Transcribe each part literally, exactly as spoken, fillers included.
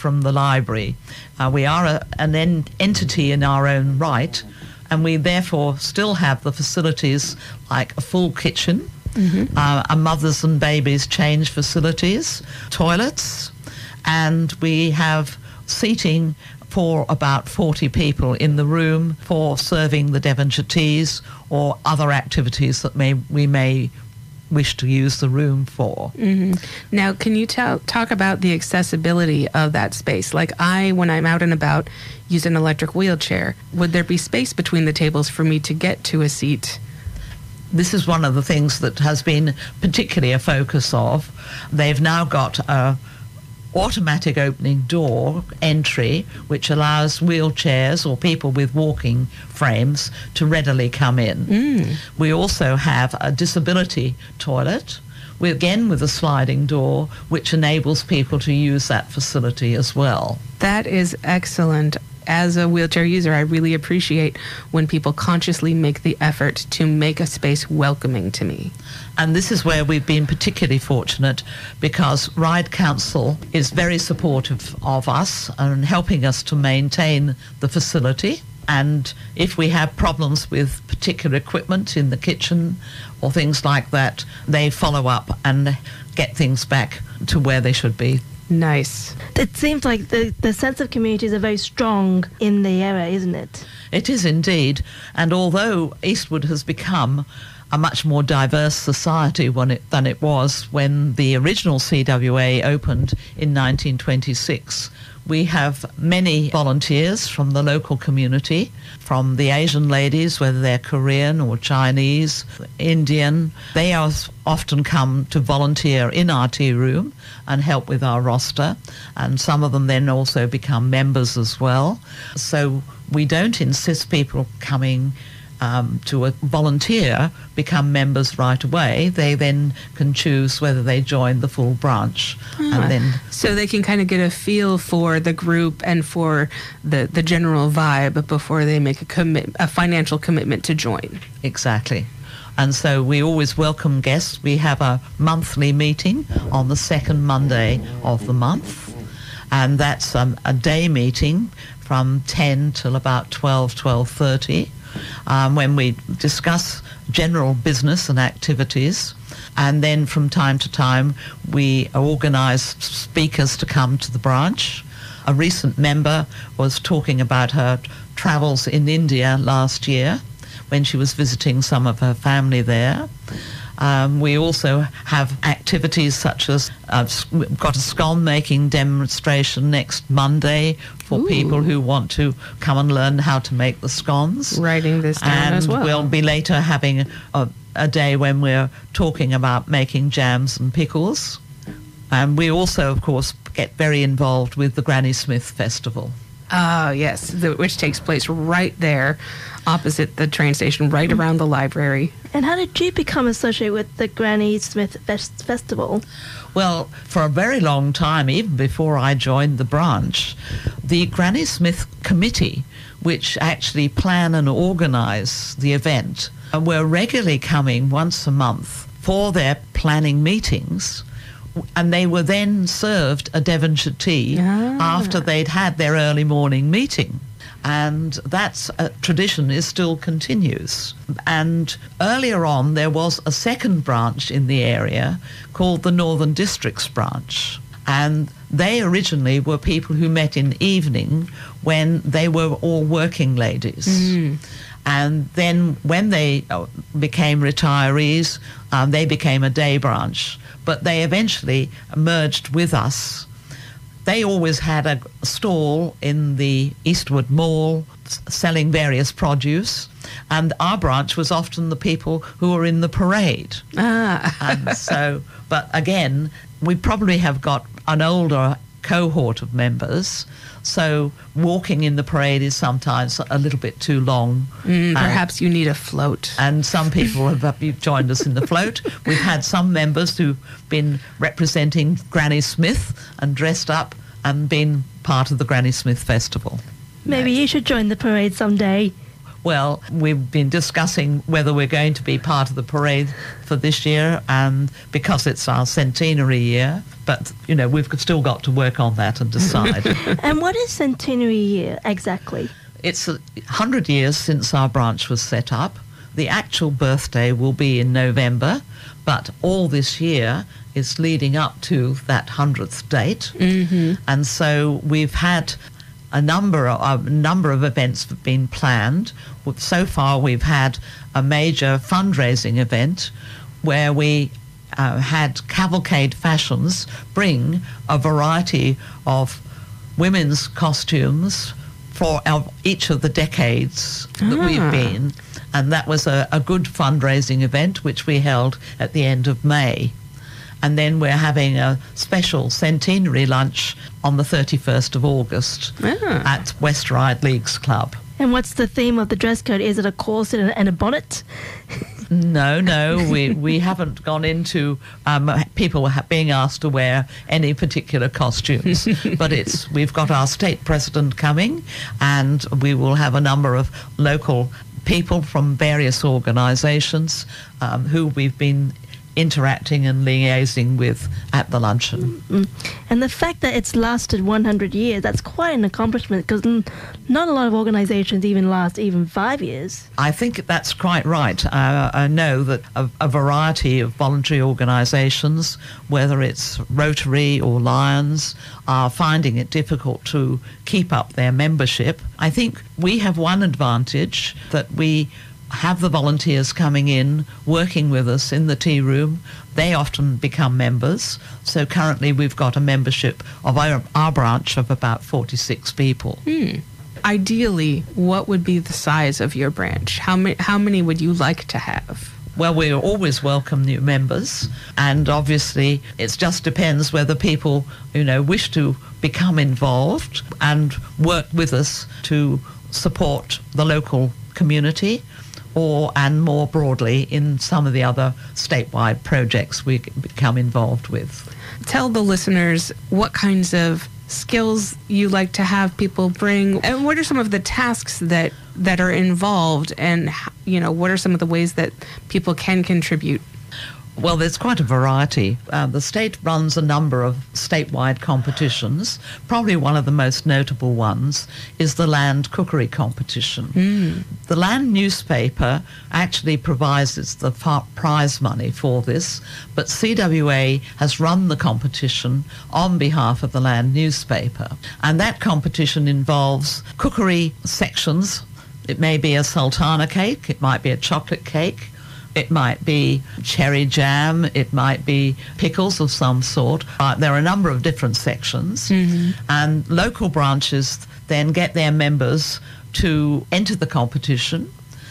from the library. Uh, we are a, an en- entity in our own right, and we therefore still have the facilities like a full kitchen, mm-hmm. uh, a mothers and babies change facilities, toilets, and we have seating for about forty people in the room for serving the Devonshire teas or other activities that may we may wish to use the room for. Mm-hmm. Now, can you tell, talk about the accessibility of that space? Like I, when I'm out and about, use an electric wheelchair. Would there be space between the tables for me to get to a seat? This is one of the things that has been particularly a focus of. They've now got a automatic opening door entry which allows wheelchairs or people with walking frames to readily come in. Mm. We also have a disability toilet, we, again with a sliding door, which enables people to use that facility as well. That is excellent. As a wheelchair user, I really appreciate when people consciously make the effort to make a space welcoming to me. And this is where we've been particularly fortunate, because Ryde Council is very supportive of us and helping us to maintain the facility. And if we have problems with particular equipment in the kitchen or things like that, they follow up and get things back to where they should be. Nice. It seems like the, the sense of community is very strong in the area, isn't it? It is indeed. And although Eastwood has become a much more diverse society when it, than it was when the original C W A opened in nineteen twenty-six, we have many volunteers from the local community, from the Asian ladies, whether they're Korean or Chinese, Indian. They are often come to volunteer in our tea room and help with our roster, and some of them then also become members as well. So we don't insist people coming Um, to a volunteer become members right away. They then can choose whether they join the full branch. Ah, and then so they can kind of get a feel for the group and for the, the general vibe before they make a commit, a financial commitment to join. Exactly. And so we always welcome guests. We have a monthly meeting on the second Monday of the month, and that's um, a day meeting from ten till about twelve, twelve thirty. Um, when we discuss general business and activities, and then from time to time we organise speakers to come to the branch. A recent member was talking about her travels in India last year when she was visiting some of her family there. Um, we also have activities such as uh, we've got a scone making demonstration next Monday for Ooh. people who want to come and learn how to make the scones. Writing this down and as well. We'll be later having a, a day when we're talking about making jams and pickles. And we also, of course, get very involved with the Granny Smith Festival. Ah, yes, the, which takes place right there opposite the train station, right around the library. And how did you become associated with the Granny Smith Fest- Festival? Well, for a very long time, even before I joined the branch, the Granny Smith Committee, which actually plan and organise the event, were regularly coming once a month for their planning meetings, and they were then served a Devonshire tea ah. after they'd had their early morning meeting. And that uh, tradition is still continues. And earlier on, there was a second branch in the area called the Northern Districts branch. And they originally were people who met in evening when they were all working ladies. Mm. And then when they became retirees, um, they became a day branch. But they eventually merged with us. They always had a stall in the Eastwood Mall selling various produce, and our branch was often the people who were in the parade. Ah. And so, but again, we probably have got an older cohort of members, so walking in the parade is sometimes a little bit too long. Mm, perhaps uh, you need a float. And some people have joined us in the float. We've had some members who've been representing Granny Smith and dressed up and been part of the Granny Smith Festival. Maybe yes. You should join the parade someday. Well, we've been discussing whether we're going to be part of the parade for this year, and because it's our centenary year. But, you know, we've still got to work on that and decide. And what is centenary year exactly? It's a hundred years since our branch was set up. The actual birthday will be in November, but all this year is leading up to that hundredth date. Mm-hmm. And so we've had a number of, a number of events have been planned. So far we've had a major fundraising event where we uh, had Cavalcade Fashions bring a variety of women's costumes for our, each of the decades that Ah. we've been. And that was a, a good fundraising event which we held at the end of May. And then we're having a special centenary lunch on the thirty-first of August Ah. at West Ryde Leagues Club. And what's the theme of the dress code? Is it a corset and a- and a bonnet? No, no, we, we haven't gone into um, people ha- being asked to wear any particular costumes. But it's we've got our state president coming, and we will have a number of local people from various organisations um, who we've been interacting and liaising with at the luncheon. Mm. And the fact that it's lasted one hundred years, that's quite an accomplishment, because n- not a lot of organisations even last even five years. I think that's quite right. Uh, I know that a, a variety of voluntary organisations, whether it's Rotary or Lions, are finding it difficult to keep up their membership. I think we have one advantage, that we have the volunteers coming in, working with us in the tea room. They often become members. So currently we've got a membership of our, our branch of about forty-six people. Hmm. Ideally, what would be the size of your branch? How many, how many would you like to have? Well, we always welcome new members, and obviously it just depends whether people, you know, wish to become involved and work with us to support the local community, or, and more broadly, in some of the other statewide projects we become involved with. Tell the listeners what kinds of skills you like to have people bring, and what are some of the tasks that, that are involved, and, you know, what are some of the ways that people can contribute? Well, there's quite a variety. Uh, the state runs a number of statewide competitions. Probably one of the most notable ones is the Land Cookery Competition. Mm. The Land newspaper actually provides its the fa- prize money for this, but C W A has run the competition on behalf of the Land newspaper. And that competition involves cookery sections. It may be a sultana cake, it might be a chocolate cake, it might be cherry jam, it might be pickles of some sort. Uh, there are a number of different sections, Mm-hmm. and local branches then get their members to enter the competition,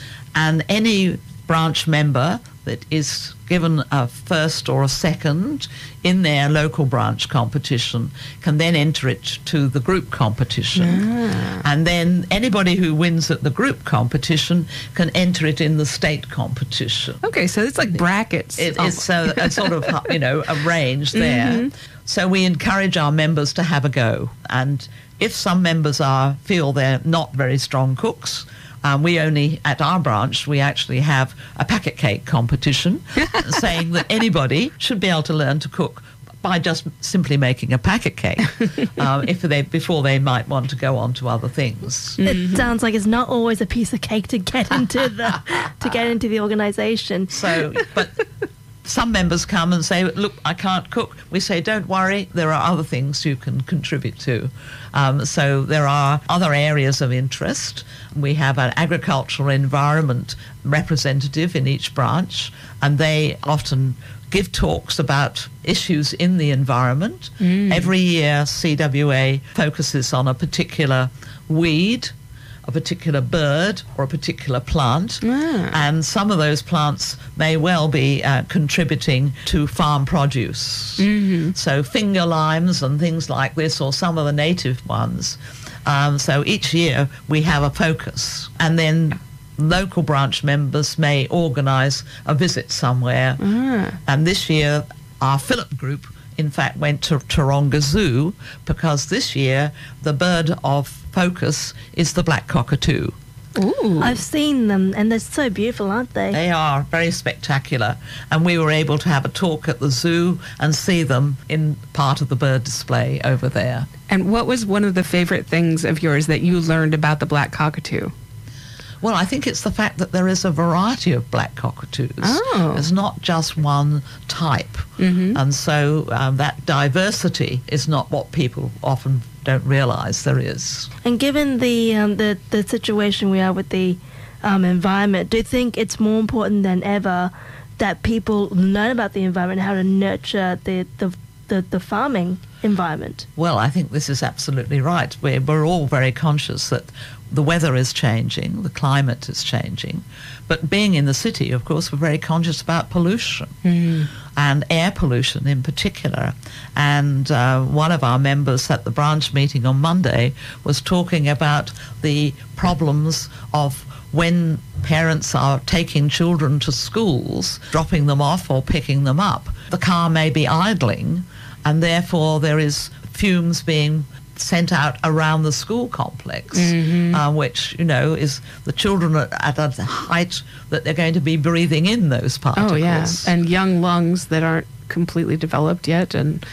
and any branch member that is given a first or a second in their local branch competition can then enter it to the group competition. Ah. And then anybody who wins at the group competition can enter it in the state competition. Okay, so it's like brackets. It, it's a, a sort of, you know, a range there. Mhm. So we encourage our members to have a go. And if some members are feel they're not very strong cooks, Um, we only, at our branch, we actually have a packet cake competition saying that anybody should be able to learn to cook by just simply making a packet cake um, if they, before they might want to go on to other things. It sounds like it's not always a piece of cake to get into the to get into the organisation. So, but some members come and say, look, I can't cook. We say, don't worry, there are other things you can contribute to. Um, so there are other areas of interest. We have an agricultural environment representative in each branch, and they often give talks about issues in the environment. Mm. Every year, C W A focuses on a particular weed, a particular bird, or a particular plant. Ah. And some of those plants may well be uh, contributing to farm produce. Mm-hmm. So finger limes and things like this, or some of the native ones. Um, so each year we have a focus. And then local branch members may organise a visit somewhere. Ah. And this year our Phillip group in fact went to Taronga Zoo, because this year the bird of focus is the black cockatoo. Ooh. I've seen them, and they're so beautiful, aren't they? They are very spectacular, and we were able to have a talk at the zoo and see them in part of the bird display over there. And what was one of the favorite things of yours that you learned about the black cockatoo? Well, I think it's the fact that there is a variety of black cockatoos. Oh. There's not just one type. Mm-hmm. And so um, that diversity is not what people often don't realize there is. And given the um, the the situation we are with the um, environment, do you think it's more important than ever that people learn about the environment, how to nurture the the, the, the farming environment? Well, I think this is absolutely right. We're, we're all very conscious that the weather is changing, the climate is changing. But being in the city, of course, we're very conscious about pollution Mm. and air pollution in particular. And uh, one of our members at the branch meeting on Monday was talking about the problems of when parents are taking children to schools, dropping them off or picking them up. The car may be idling, and therefore there is fumes being sent out around the school complex, Mm-hmm. uh, which, you know, is the children are at a height that they're going to be breathing in those particles. Oh, yeah. And young lungs that aren't completely developed yet. And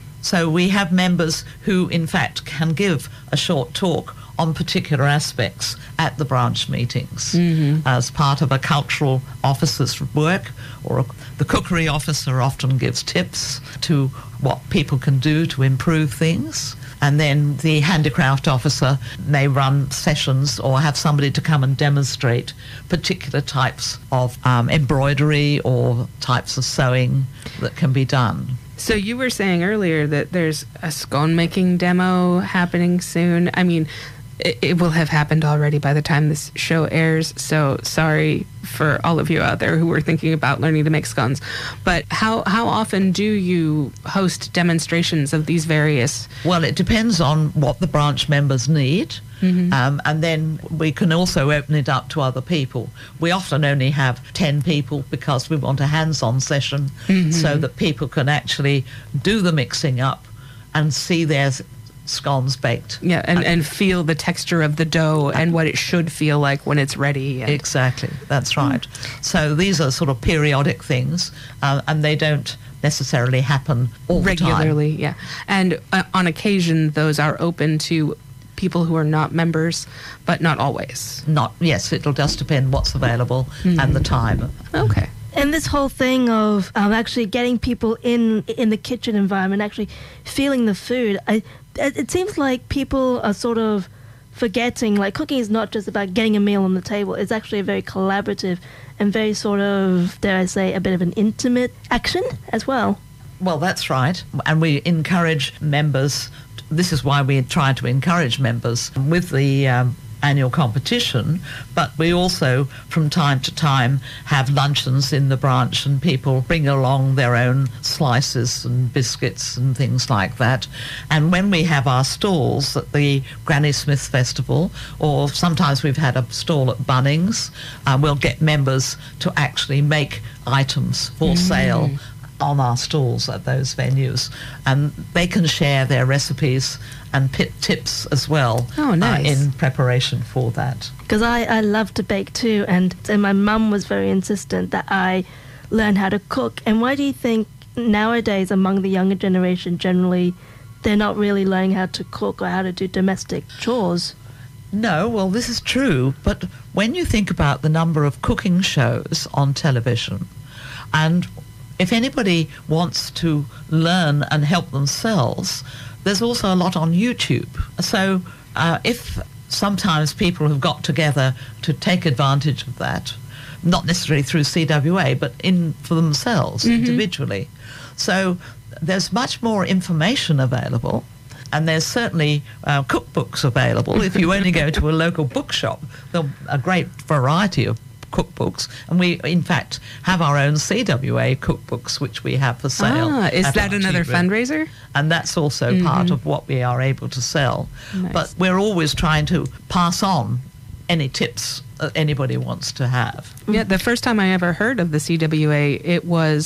so we have members who, in fact, can give a short talk on particular aspects at the branch meetings Mm-hmm. as part of a cultural officer's work, or a, the cookery officer often gives tips to what people can do to improve things. And then the handicraft officer may run sessions or have somebody to come and demonstrate particular types of um, embroidery or types of sewing that can be done. so you were saying earlier that there's a scone making demo happening soon. I mean, it, it will have happened already by the time this show airs. So sorry for all of you out there who were thinking about learning to make scones. But how, how often do you host demonstrations of these various? Well, it depends on what the branch members need. Mm-hmm. Um, and then we can also open it up to other people. We often only have ten people because we want a hands-on session Mm-hmm. so that people can actually do the mixing up and see their s- scones baked. Yeah, and, and feel the texture of the dough and what it should feel like when it's ready. And Exactly, that's right. So these are sort of periodic things, uh, and they don't necessarily happen all the time. regularly, yeah. And uh, on occasion, those are open to people who are not members, but not always. Not, yes, it'll just depend what's available and the time. Okay. And this whole thing of um, actually getting people in in the kitchen environment, actually feeling the food, I, it, it seems like people are sort of forgetting, like cooking is not just about getting a meal on the table. It's actually a very collaborative and very sort of, dare I say, a bit of an intimate action as well. Well, that's right. And we encourage members. This is why we try to encourage members with the um, annual competition. But we also, from time to time, have luncheons in the branch, and people bring along their own slices and biscuits and things like that. And when we have our stalls at the Granny Smith Festival, or sometimes we've had a stall at Bunnings, uh, we'll get members to actually make items for sale on our stalls at those venues, and they can share their recipes and pit tips as well. Oh, nice. uh, in preparation for that. Because I, I love to bake too, and, and my mum was very insistent that I learn how to cook. And why do you think nowadays among the younger generation generally they're not really learning how to cook or how to do domestic chores? No, well, this is true, but when you think about the number of cooking shows on television, and if anybody wants to learn and help themselves, there's also a lot on YouTube. So uh, if sometimes people have got together to take advantage of that, not necessarily through C W A, but in for themselves individually. So there's much more information available, and there's certainly uh, cookbooks available. If you only go to a local bookshop, there's a great variety of cookbooks, and we in fact have our own C W A cookbooks which we have for sale. Ah, is at that our another tea room. fundraiser? And that's also part of what we are able to sell. Nice. But we're always trying to pass on any tips that anybody wants to have. Yeah, the first time I ever heard of the C W A, it was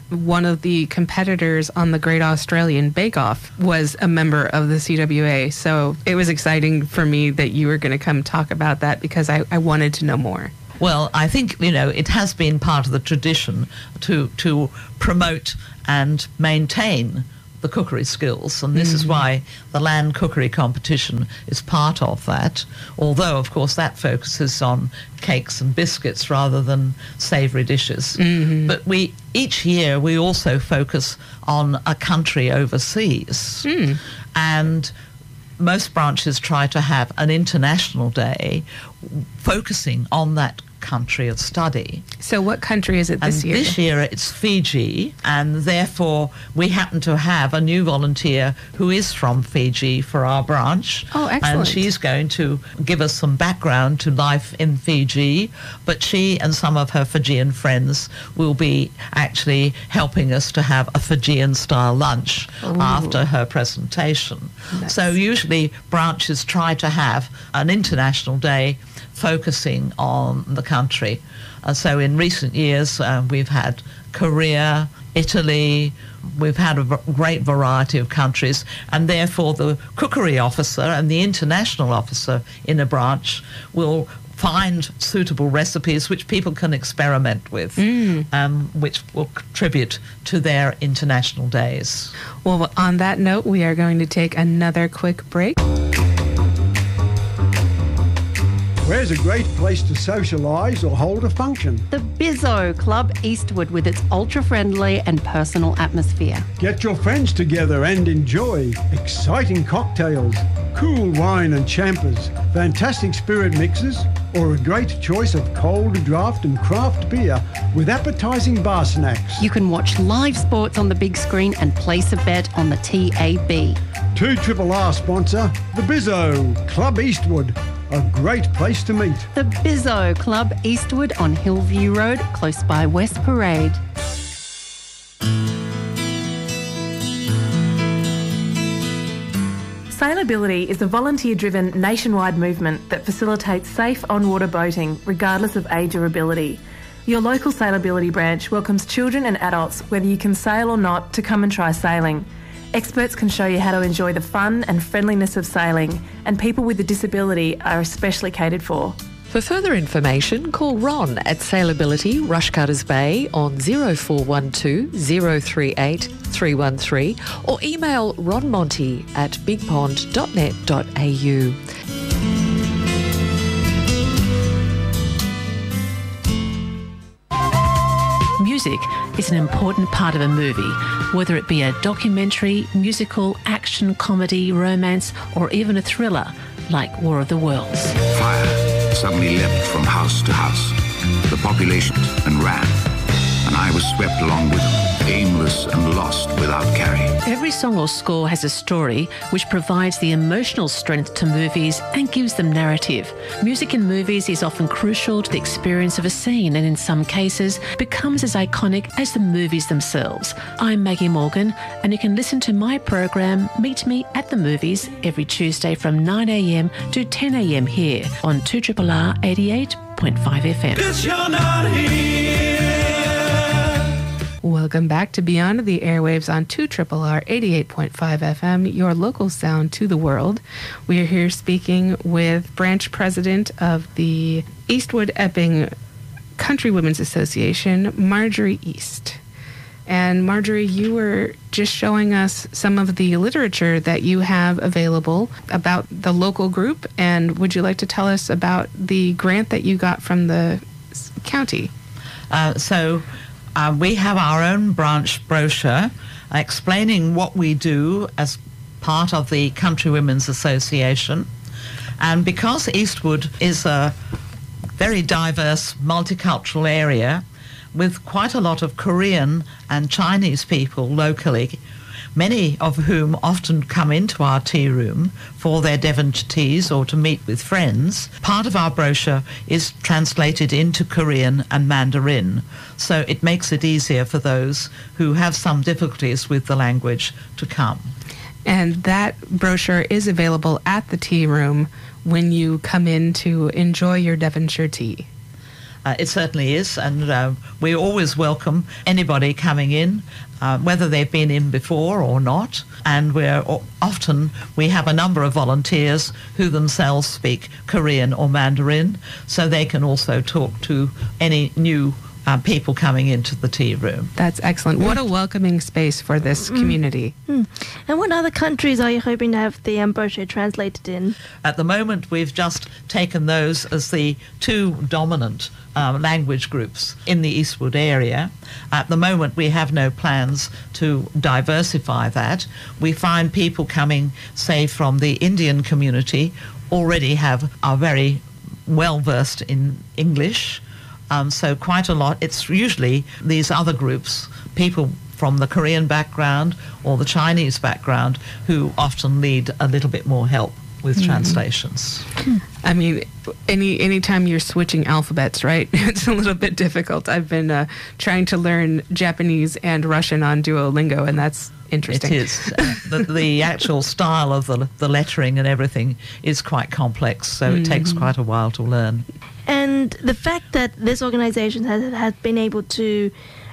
one of the competitors on the Great Australian Bake Off was a member of the C W A. So it was exciting for me that you were going to come talk about that because I, I wanted to know more. Well, I think, you know, it has been part of the tradition to to promote and maintain the cookery skills, and this mm-hmm. is why the land cookery competition is part of that, although of course that focuses on cakes and biscuits rather than savoury dishes. Mm-hmm. But we each year we also focus on a country overseas, mm. and most branches try to have an international day focusing on that country of study. So what country is it this and year? This year it's Fiji, and therefore we happen to have a new volunteer who is from Fiji for our branch. Oh, excellent. And she's going to give us some background to life in Fiji, but she and some of her Fijian friends will be actually helping us to have a Fijian-style lunch Ooh. After her presentation. Nice. So usually branches try to have an international day focusing on the country. Uh, so in recent years, uh, we've had Korea, Italy, we've had a v- great variety of countries, and therefore the cookery officer and the international officer in a branch will find suitable recipes which people can experiment with, mm. um, which will contribute to their international days. Well, on that note, we are going to take another quick break. Where's a great place to socialise or hold a function? The Bizzo Club Eastwood with its ultra-friendly and personal atmosphere. Get your friends together and enjoy exciting cocktails, cool wine and champers, fantastic spirit mixes, or a great choice of cold draft and craft beer with appetising bar snacks. You can watch live sports on the big screen and place a bet on the T A B. two R R sponsor, the Bizzo Club Eastwood. A great place to meet. The Bizzo Club Eastwood on Hillview Road, close by West Parade. Sailability is a volunteer-driven nationwide movement that facilitates safe on-water boating regardless of age or ability. Your local Sailability branch welcomes children and adults, whether you can sail or not, to come and try sailing. Experts can show you how to enjoy the fun and friendliness of sailing, and people with a disability are especially catered for. For further information, call Ron at Sailability Rushcutters Bay on zero four one two, zero three eight, three one three or email ronmonty at bigpond dot net dot a u. Music is an important part of a movie, whether it be a documentary, musical, action, comedy, romance, or even a thriller like War of the Worlds. Fire suddenly leapt from house to house. The population and ran, and I was swept along with them, aimless and lost without carry. Every song or score has a story which provides the emotional strength to movies and gives them narrative. Music in movies is often crucial to the experience of a scene and in some cases becomes as iconic as the movies themselves. I'm Maggie Morgan and you can listen to my program Meet Me at the Movies every Tuesday from nine a m to ten a m here on two R R R eighty-eight point five F M. You're not here. Welcome back to Beyond the Airwaves on two R R R eighty-eight point five F M, your local sound to the world. We are here speaking with branch president of the Eastwood Epping Country Women's Association, Marjorie East. And Marjorie, you were just showing us some of the literature that you have available about the local group. And would you like to tell us about the grant that you got from the county? Uh, so uh, we have our own branch brochure explaining what we do as part of the Country Women's Association. And because Eastwood is a very diverse, multicultural area, with quite a lot of Korean and Chinese people locally, many of whom often come into our tea room for their Devonshire teas or to meet with friends. Part of our brochure is translated into Korean and Mandarin, so it makes it easier for those who have some difficulties with the language to come. And that brochure is available at the tea room when you come in to enjoy your Devonshire tea. Uh, it certainly is, and uh, we always welcome anybody coming in, uh, whether they've been in before or not. And we're often, we have a number of volunteers who themselves speak Korean or Mandarin, so they can also talk to any new Uh, people coming into the tea room. That's excellent. What a welcoming space for this community. Mm. And what other countries are you hoping to have the um, brochure translated in? At the moment, we've just taken those as the two dominant um, language groups in the Eastwood area. At the moment, we have no plans to diversify that. We find people coming, say, from the Indian community already have are very well versed in English. Um, so quite a lot. It's usually these other groups, people from the Korean background or the Chinese background, who often need a little bit more help with mm-hmm. translations. I mean, any anytime you're switching alphabets, right? It's a little bit difficult. I've been uh, trying to learn Japanese and Russian on Duolingo, and that's interesting. It is. uh, the, the actual style of the, the lettering and everything is quite complex, so mm-hmm. it takes quite a while to learn. And the fact that this organization has, has been able to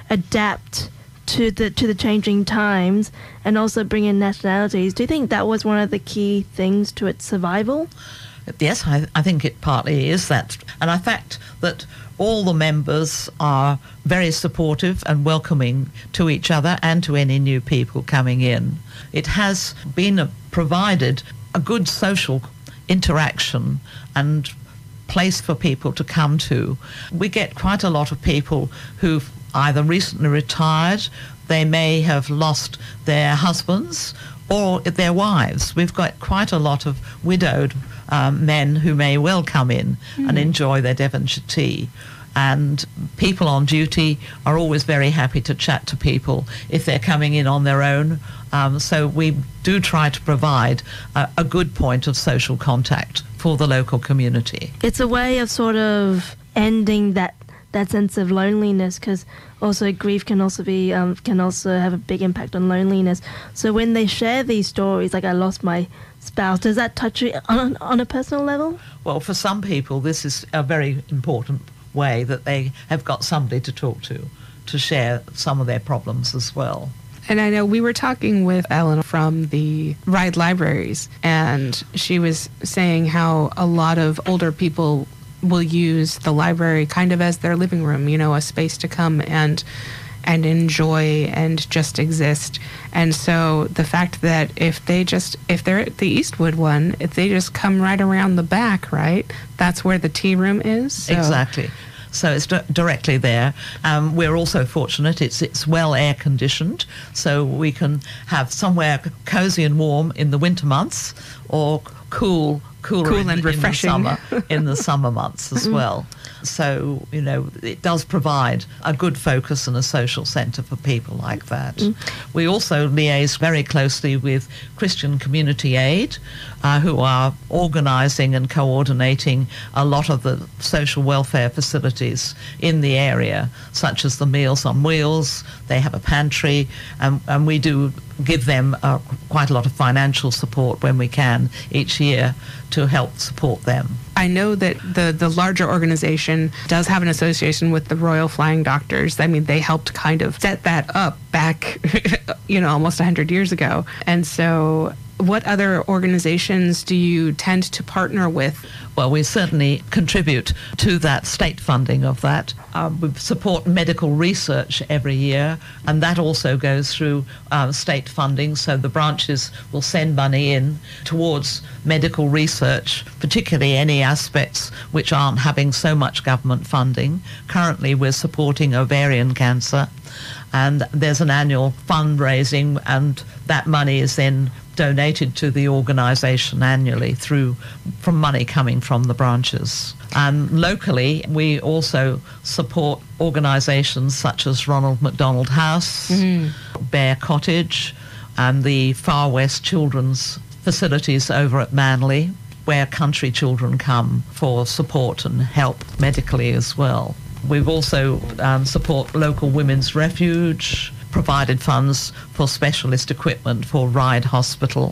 adapt to the to the changing times and also bring in nationalities, do you think that was one of the key things to its survival? Yes, I, I think it partly is that. And the fact that all the members are very supportive and welcoming to each other and to any new people coming in. It has been a, provided a good social interaction and place for people to come to. We get quite a lot of people who've either recently retired, they may have lost their husbands or their wives. We've got quite a lot of widowed um, men who may well come in mm. and enjoy their Devonshire tea. And people on duty are always very happy to chat to people if they're coming in on their own. Um, so we do try to provide a, a good point of social contact for the local community. It's a way of sort of ending that that sense of loneliness, because also grief can also be um, can also have a big impact on loneliness. So when they share these stories, like I lost my spouse, does that touch you on, on a personal level? Well, for some people, this is a very important way that they have got somebody to talk to, to share some of their problems as well. And I know we were talking with Ellen from the Ryde Libraries, and she was saying how a lot of older people will use the library kind of as their living room, you know, a space to come and and enjoy and just exist. And so the fact that if they just, if they're at the Eastwood one, if they just come right around the back, right, that's where the tea room is. So. Exactly. So it's d- directly there. Um, we're also fortunate, it's it's well air conditioned, so we can have somewhere cosy and warm in the winter months, or cool, cooler cool in, and refreshing. in the summer in the summer months as well. So, you know, it does provide a good focus and a social centre for people like that. Mm. We also liaise very closely with Christian Community Aid, uh, who are organising and coordinating a lot of the social welfare facilities in the area, such as the Meals on Wheels. They have a pantry, and, and we do give them uh, quite a lot of financial support when we can each year to help support them. I know that the, the larger organization does have an association with the Royal Flying Doctors. I mean, they helped kind of set that up back, you know, almost one hundred years ago. And so what other organizations do you tend to partner with? Well, we certainly contribute to that state funding of that. Um, we support medical research every year, and that also goes through uh, state funding. So the branches will send money in towards medical research, particularly any aspects which aren't having so much government funding. Currently, we're supporting ovarian cancer, and there's an annual fundraising, and that money is then donated to the organisation annually through from money coming from the branches. And locally, we also support organisations such as Ronald McDonald House, mm-hmm. Bear Cottage, and the Far West Children's facilities over at Manly, where country children come for support and help medically as well. We've also um, support local women's refuge, provided funds for specialist equipment for Ryde Hospital.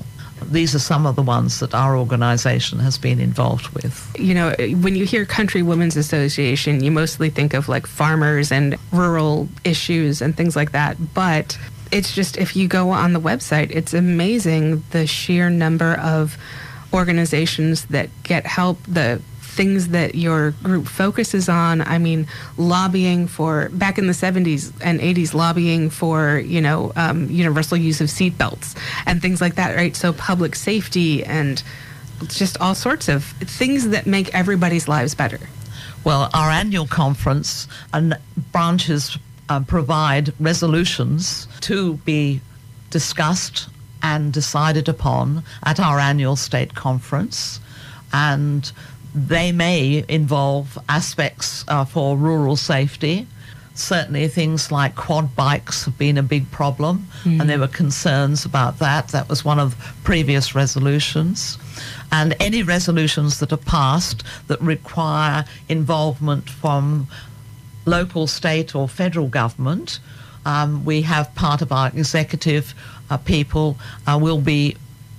these are some of the ones that our organisation has been involved with. You know, when you hear Country Women's Association, you mostly think of like farmers and rural issues and things like that. But it's just, if you go on the website, it's amazing the sheer number of organizations that get help, the things that your group focuses on. I mean, lobbying for, back in the seventies and eighties, lobbying for, you know, um, universal use of seatbelts and things like that, right? So public safety and just all sorts of things that make everybody's lives better. Well, our annual conference and branches uh, provide resolutions to be discussed and decided upon at our annual state conference, and they may involve aspects uh, for rural safety. Certainly things like quad bikes have been a big problem, mm. and there were concerns about that. That was one of previous resolutions. And any resolutions that are passed that require involvement from local, state or federal government, um, we have part of our executive uh, people uh, will be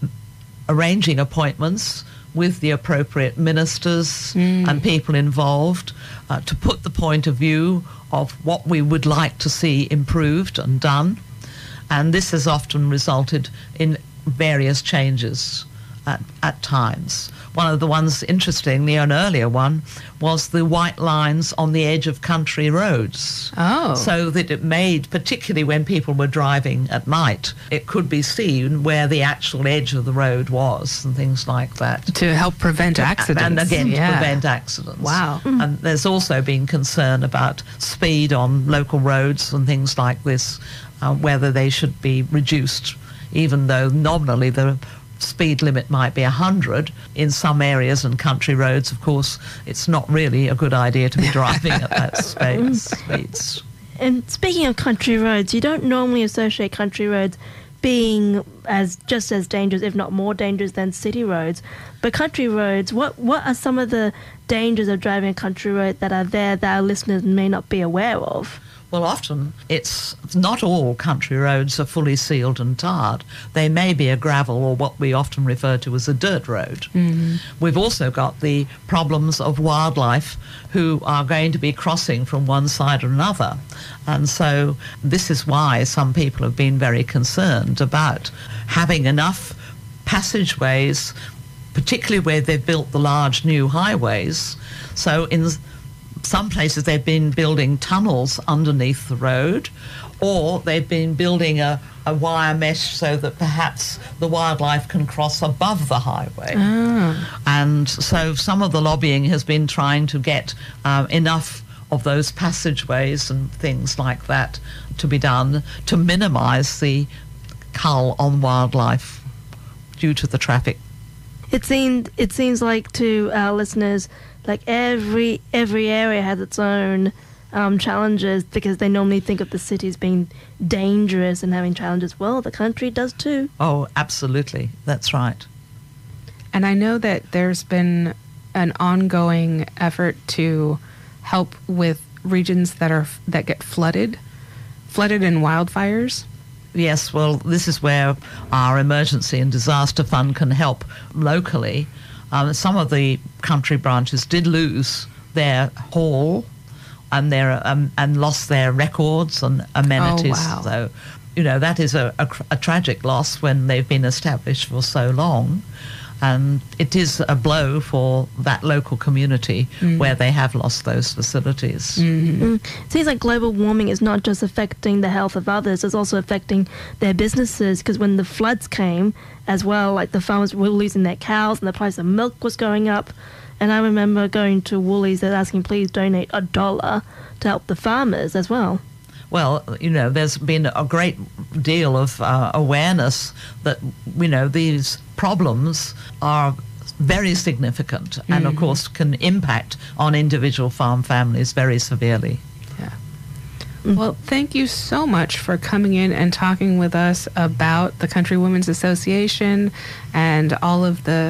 arranging appointments with the appropriate ministers mm. and people involved uh, to put the point of view of what we would like to see improved and done. And this has often resulted in various changes at, at times. One of the ones, interestingly, an earlier one, was the white lines on the edge of country roads. Oh. So that it made, particularly when people were driving at night, it could be seen where the actual edge of the road was and things like that. To help prevent accidents. And again, yeah. to prevent accidents. Wow. Mm. And there's also been concern about speed on local roads and things like this, uh, whether they should be reduced, even though nominally the speed limit might be one hundred. In some areas and country roads, of course, it's not really a good idea to be driving at that speed, speeds. And speaking of country roads, you don't normally associate country roads being as just as dangerous, if not more dangerous, than city roads. But country roads, what, what are some of the dangers of driving a country road that are there that our listeners may not be aware of? Well, often it's not all country roads are fully sealed and tarred. They may be a gravel or what we often refer to as a dirt road. Mm-hmm. We've also got the problems of wildlife who are going to be crossing from one side or another. And so this is why some people have been very concerned about having enough passageways, particularly where they've built the large new highways. So in some places they've been building tunnels underneath the road, or they've been building a, a wire mesh so that perhaps the wildlife can cross above the highway. Ah. And so some of the lobbying has been trying to get uh, enough of those passageways and things like that to be done to minimise the cull on wildlife due to the traffic. It seemed it seems like to our listeners, like every every area has its own um, challenges, because they normally think of the cities being dangerous and having challenges. Well, the country does too. Oh, absolutely. That's right. And I know that there's been an ongoing effort to help with regions that are that get flooded, flooded in wildfires. Yes, well, this is where our emergency and disaster fund can help locally. Um, some of the country branches did lose their hall and their um, and lost their records and amenities. Oh, wow. So, you know, that is a, a, a tragic loss when they've been established for so long. And it is a blow for that local community mm. where they have lost those facilities. Mm-hmm. Mm. It seems like global warming is not just affecting the health of others, it's also affecting their businesses, because when the floods came as well, like the farmers were losing their cows and the price of milk was going up. And I remember going to Woolies and asking, please donate a dollar to help the farmers as well. Well, you know, there's been a great deal of uh, awareness that, you know, these problems are very significant mm-hmm. and, of course, can impact on individual farm families very severely. Yeah. Mm-hmm. Well, thank you so much for coming in and talking with us about the Country Women's Association and all of the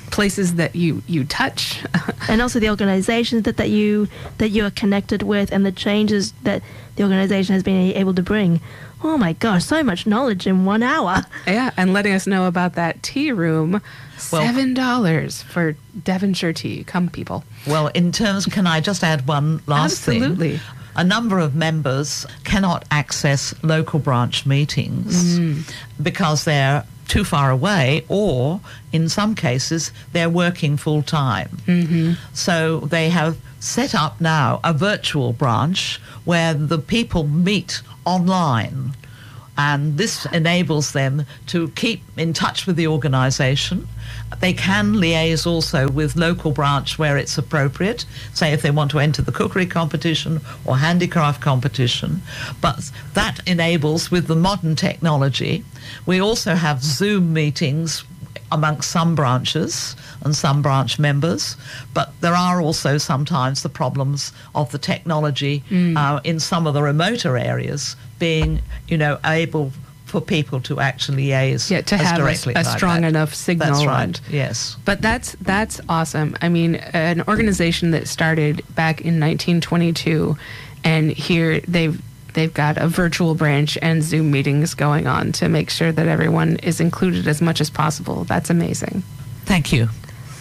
places that you, you touch. And also the organizations that, that you that you are connected with, and the changes that the organization has been able to bring. Oh my gosh, so much knowledge in one hour. Yeah, and letting us know about that tea room. Well- seven dollars for Devonshire tea. Come, people. Well, in terms, can I just add one last thing? Absolutely. A number of members cannot access local branch meetings because they're too far away, or in some cases they're working full time. Mm-hmm. So they have set up now a virtual branch where the people meet online, and this enables them to keep in touch with the organisation. They can liaise also with local branch where it's appropriate, say if they want to enter the cookery competition or handicraft competition. But that enables, with the modern technology, we also have Zoom meetings amongst some branches and some branch members, but there are also sometimes the problems of the technology uh, in some of the remoter areas being, you know, able for people to actually liaise Yeah, to as have a, directly a like strong that. enough signal. That's right, and- yes. But that's that's awesome. I mean, an organization that started back in nineteen twenty-two, and here they've they've got a virtual branch and Zoom meetings going on to make sure that everyone is included as much as possible. That's amazing. Thank you.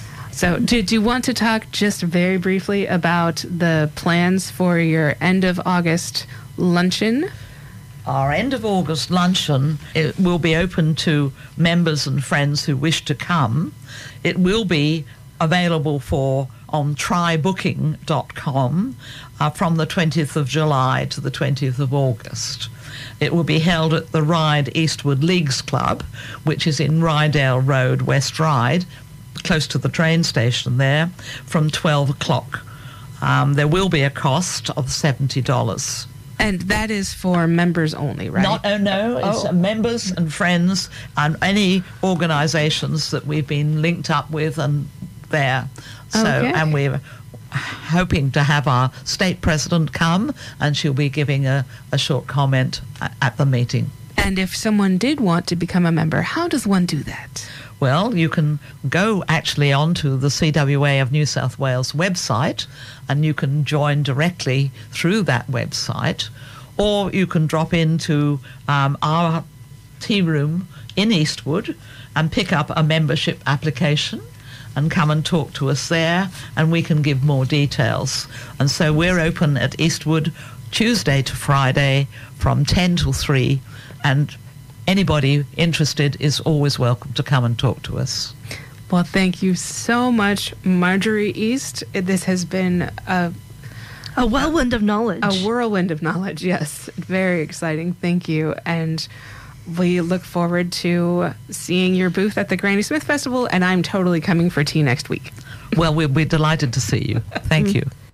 So, did you want to talk just very briefly about the plans for your end of August luncheon? Our end of August luncheon, it will be open to members and friends who wish to come. It will be available for on try booking dot com uh, from the twentieth of July to the twentieth of August. It will be held at the Ryde Eastwood Leagues Club, which is in Rydale Road, West Ryde, close to the train station there, from twelve o'clock. Um, there will be a cost of seventy dollars. And that is for members only, right? Not, oh no, it's Oh. uh, members and friends and any organisations that we've been linked up with and there. So, Okay. and we're hoping to have our state president come, and she'll be giving a, a short comment a- at the meeting. And if someone did want to become a member, how does one do that? Well, you can go actually onto the C W A of New South Wales website, and you can join directly through that website, or you can drop into um, our tea room in Eastwood and pick up a membership application and come and talk to us there, and we can give more details. And so we're open at Eastwood Tuesday to Friday from ten till three, and anybody interested is always welcome to come and talk to us. Well, thank you so much, Marjorie East. This has been a, A whirlwind of knowledge. a whirlwind of knowledge. Yes, very exciting. Thank you. And we look forward to seeing your booth at the Granny Smith Festival, and I'm totally coming for tea next week. Well, we'll be delighted to see you. Thank you.